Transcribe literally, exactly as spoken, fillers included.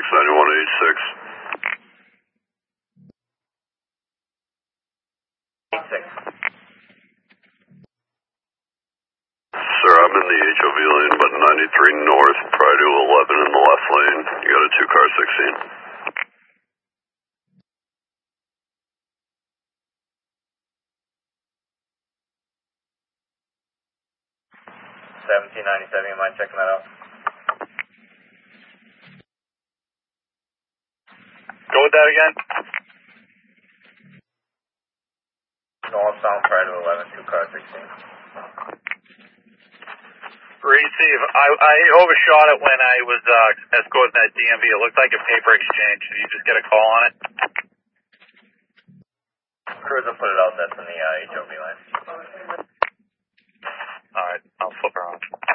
ninety-one eighty-six. eighty-six. Sir, I'm in the H O V lane, but ninety-three north, prior to eleven in the left lane. You got a two car sixteen. seventeen ninety-seven, you mind checking that out? Go with that again. Northbound prior to eleven, two car sixteen. Receive. I, I overshot it when I was uh, escorting that D M V. It looked like a paper exchange. Did you just get a call on it? Cruiser put it out, that's in the uh, H O V lane. Alright, I'll flip around.